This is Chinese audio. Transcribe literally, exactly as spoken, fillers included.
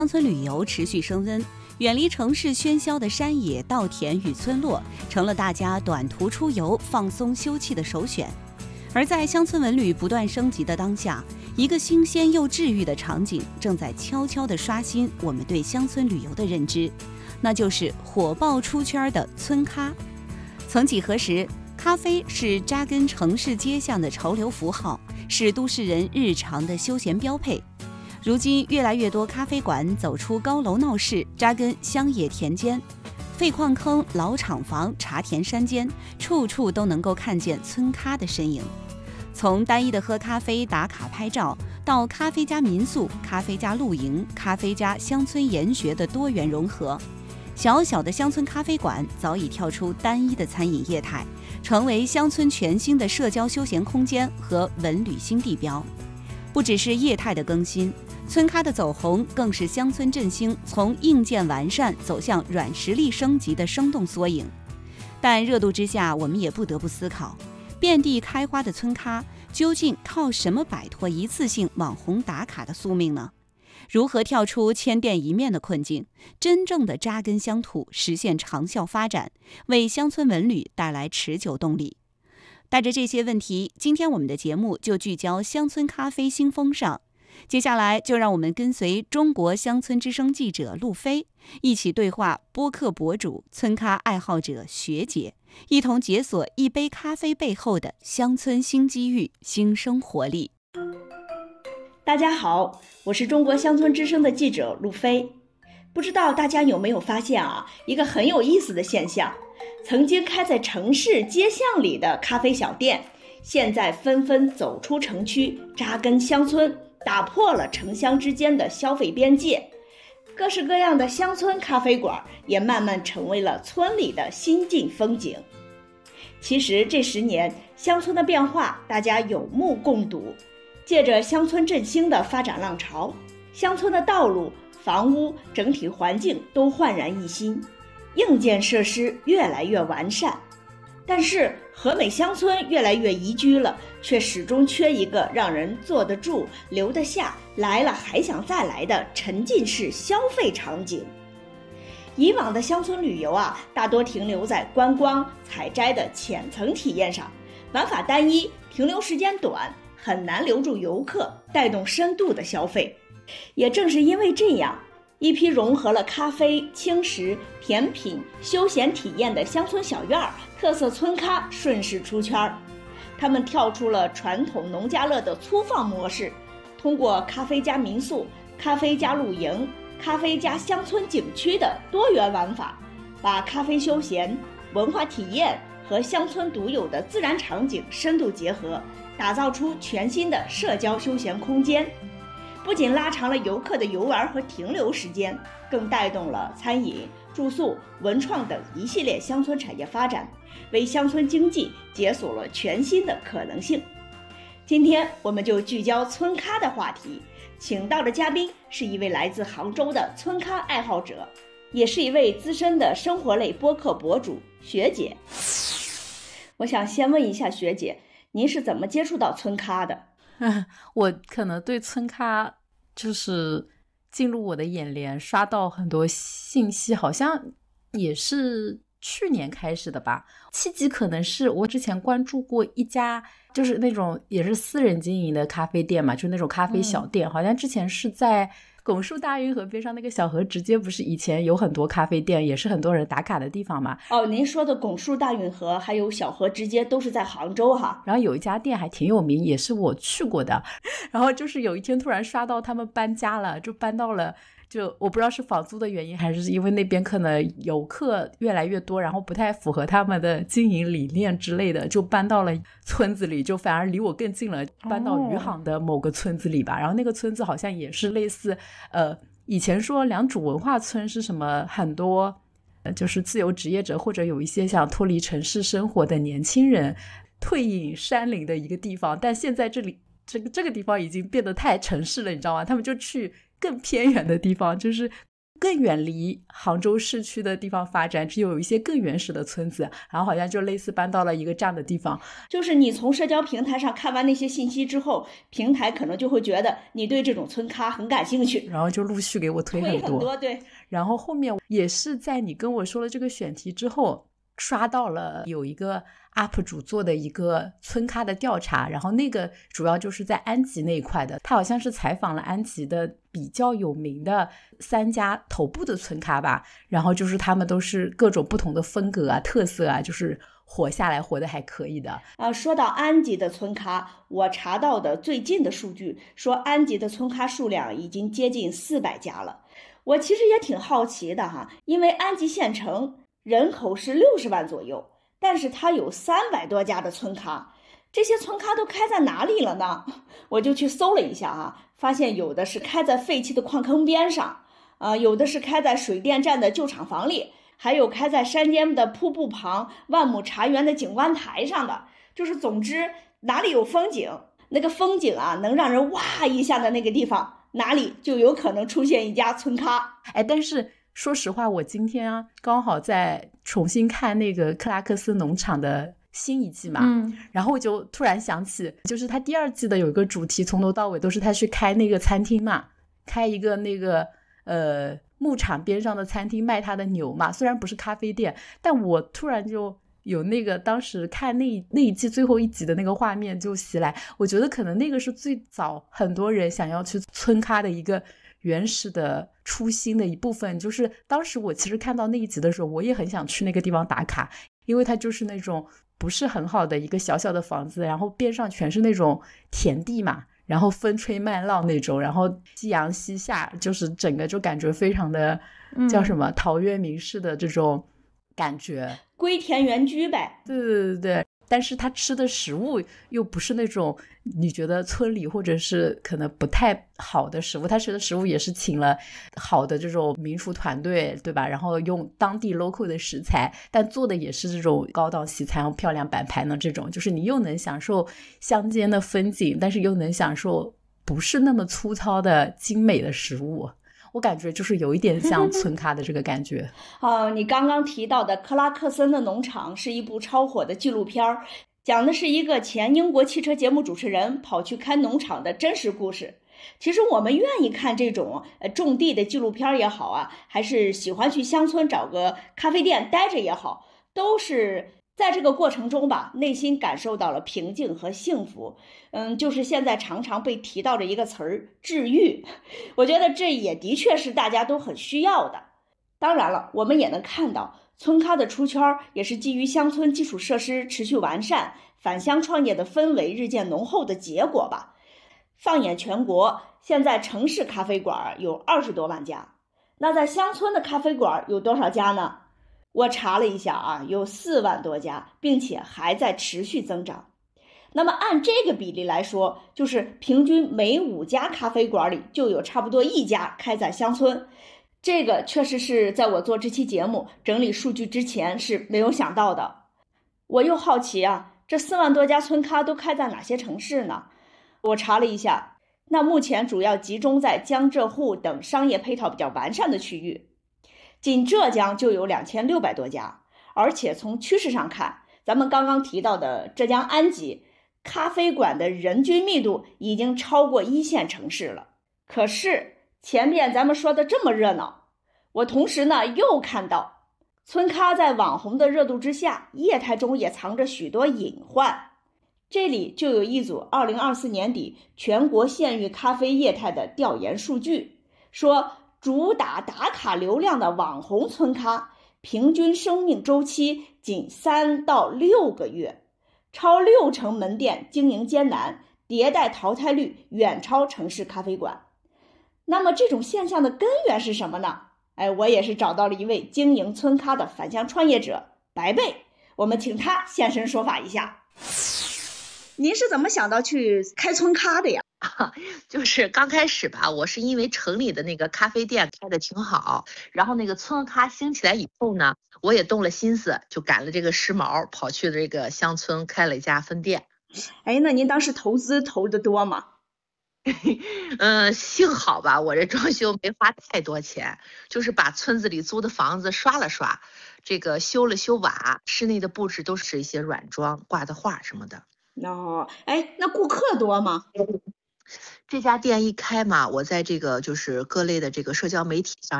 乡村旅游持续升温，远离城市喧嚣的山野、稻田与村落，成了大家短途出游、放松休憩的首选。而在乡村文旅不断升级的当下，一个新鲜又治愈的场景正在悄悄地刷新我们对乡村旅游的认知，那就是火爆出圈的村咖。曾几何时，咖啡是扎根城市街巷的潮流符号，是都市人日常的休闲标配。如今，越来越多咖啡馆走出高楼闹市，扎根乡野田间，废矿坑、老厂房、茶田山间，处处都能够看见村咖的身影。从单一的喝咖啡、打卡拍照，到咖啡加民宿、咖啡加露营、咖啡加乡村研学的多元融合，小小的乡村咖啡馆早已跳出单一的餐饮业态，成为乡村全新的社交休闲空间和文旅新地标。不只是业态的更新，村咖的走红更是乡村振兴从硬件完善走向软实力升级的生动缩影。但热度之下，我们也不得不思考，遍地开花的村咖究竟靠什么摆脱一次性网红打卡的宿命呢？如何跳出千店一面的困境，真正的扎根乡土，实现长效发展，为乡村文旅带来持久动力？带着这些问题，今天我们的节目就聚焦乡村咖啡新风尚。接下来就让我们跟随中国乡村之声记者陆飞，一起对话播客博主、村咖爱好者学姐，一同解锁一杯咖啡背后的乡村新机遇、新生活力。 大家好，我是中国乡村之声的记者陆飞。不知道大家有没有发现啊，一个很有意思的现象，曾经开在城市街巷里的咖啡小店，现在纷纷走出城区，扎根乡村，打破了城乡之间的消费边界。各式各样的乡村咖啡馆也慢慢成为了村里的新晋风景。其实这十年乡村的变化大家有目共睹，借着乡村振兴的发展浪潮，乡村的道路、房屋整体环境都焕然一新，硬件设施越来越完善。但是和美乡村越来越宜居了，却始终缺一个让人坐得住、留得下、来了还想再来的沉浸式消费场景。以往的乡村旅游啊，大多停留在观光、采摘的浅层体验上，玩法单一，停留时间短，很难留住游客，带动深度的消费。也正是因为这样，一批融合了咖啡、轻食、甜品、休闲体验的乡村小院儿，特色村咖顺势出圈。他们跳出了传统农家乐的粗放模式，通过咖啡加民宿、咖啡加露营、咖啡加乡村景区的多元玩法，把咖啡休闲、文化体验和乡村独有的自然场景深度结合，打造出全新的社交休闲空间。不仅拉长了游客的游玩和停留时间，更带动了餐饮、住宿、文创等一系列乡村产业发展，为乡村经济解锁了全新的可能性。今天我们就聚焦村咖的话题，请到的嘉宾是一位来自杭州的村咖爱好者，也是一位资深的生活类播客博主学姐。我想先问一下学姐，您是怎么接触到村咖的？ 嗯，我可能对村咖就是进入我的眼帘，刷到很多信息，好像也是去年开始的吧。契机可能是我之前关注过一家就是那种也是私人经营的咖啡店嘛，就是那种咖啡小店、嗯、好像之前是在拱墅大运河边上那个小河直街，不是以前有很多咖啡店，也是很多人打卡的地方嘛。 哦，您说的拱墅大运河还有小河直街都是在杭州哈。 然后有一家店还挺有名，也是我去过的。然后就是有一天突然刷到他们搬家了，就搬到了，就我不知道是房租的原因，还是因为那边可能游客越来越多，然后不太符合他们的经营理念之类的，就搬到了村子里，就反而离我更近了，搬到余杭的某个村子里吧。然后那个村子好像也是类似呃，以前说良渚文化村是什么很多呃，就是自由职业者或者有一些想脱离城市生活的年轻人退隐山林的一个地方，但现在这里这个这个地方已经变得太城市了，你知道吗？他们就去更偏远的地方，就是更远离杭州市区的地方发展，只有一些更原始的村子，然后好像就类似搬到了一个这样的地方。 就是你从社交平台上看完那些信息之后，平台可能就会觉得你对这种村咖很感兴趣， 然后就陆续给我推很多。 推很多，对。 然后后面也是在你跟我说了这个选题之后，刷到了有一个 U P 主做的一个村咖的调查，然后那个主要就是在安吉那一块的，他好像是采访了安吉的比较有名的三家头部的村咖吧，然后就是他们都是各种不同的风格啊、特色啊，就是活下来活得还可以的。 啊，说到安吉的村咖，我查到的最近的数据说，安吉的村咖数量已经接近四百家了。我其实也挺好奇的哈，因为安吉县城人口是六十万左右，但是它有三百多家的村咖，这些村咖都开在哪里了呢？我就去搜了一下啊，发现有的是开在废弃的矿坑边上，呃，有的是开在水电站的旧厂房里，还有开在山间的瀑布旁、万亩茶园的景观台上的。就是总之哪里有风景，那个风景啊能让人哇一下的那个地方，哪里就有可能出现一家村咖。 哎，但是说实话，我今天啊刚好在重新看那个克拉克斯农场的新一季嘛，嗯，然后我就突然想起，就是他第二季的有一个主题，从头到尾都是他去开那个餐厅嘛，开一个那个呃牧场边上的餐厅卖他的牛嘛，虽然不是咖啡店，但我突然就有那个当时看那那一季最后一集的那个画面就袭来，我觉得可能那个是最早很多人想要去村咖的一个原始的初心的一部分。就是当时我其实看到那一集的时候，我也很想去那个地方打卡，因为它就是那种不是很好的一个小小的房子，然后边上全是那种田地嘛，然后风吹麦浪那种，然后夕阳西下，就是整个就感觉非常的、嗯、叫什么陶渊明式的这种感觉， 归田园居呗。 对对对对，但是他吃的食物又不是那种你觉得村里或者是可能不太好的食物，他吃的食物也是请了好的这种民厨团队，对吧？然后用当地 local 的食材，但做的也是这种高档西餐、漂亮摆盘的这种，就是你又能享受乡间的风景，但是又能享受不是那么粗糙的精美的食物。我感觉就是有一点像村咖的这个感觉。 哦，你刚刚提到的克拉克森的农场是一部超火的纪录片，讲的是一个前英国汽车节目主持人跑去开农场的真实故事。其实我们愿意看这种呃种地的纪录片也好啊，还是喜欢去乡村找个咖啡店待着也好，都是在这个过程中吧，内心感受到了平静和幸福。嗯，就是现在常常被提到的一个词儿，治愈。我觉得这也的确是大家都很需要的。当然了，我们也能看到村咖的出圈也是基于乡村基础设施持续完善，返乡创业的氛围日渐浓厚的结果吧。放眼全国，现在城市咖啡馆有二十多万家，那在乡村的咖啡馆有多少家呢？我查了一下啊，有四万多家，并且还在持续增长。那么按这个比例来说，就是平均每五家咖啡馆里就有差不多一家开在乡村。这个确实是在我做这期节目整理数据之前是没有想到的。我又好奇啊，这四万多家村咖都开在哪些城市呢？我查了一下，那目前主要集中在江浙沪等商业配套比较完善的区域。仅浙江就有两千六百多家，而且从趋势上看，咱们刚刚提到的浙江安吉咖啡馆的人均密度已经超过一线城市了。可是前面咱们说的这么热闹，我同时呢又看到村咖在网红的热度之下，业态中也藏着许多隐患。这里就有一组二零二四年底全国县域咖啡业态的调研数据，说主打打卡流量的网红村咖平均生命周期仅三到六个月，超六成门店经营艰难，迭代淘汰率远超城市咖啡馆。那么这种现象的根源是什么呢？哎，我也是找到了一位经营村咖的返乡创业者白贝，我们请他现身说法一下。您是怎么想到去开村咖的呀？ 啊，就是刚开始吧，我是因为城里的那个咖啡店开的挺好，然后那个村咖兴起来以后呢，我也动了心思，就赶了这个时髦，跑去这个乡村开了一家分店。 哎，那您当时投资投的多吗？ 嗯，幸好吧，我这装修没花太多钱，就是把村子里租的房子刷了刷，这个修了修瓦，室内的布置都是一些软装，挂的画什么的。 哦，哎，那顾客多吗？ 这家店一开嘛，我在这个就是各类的这个社交媒体上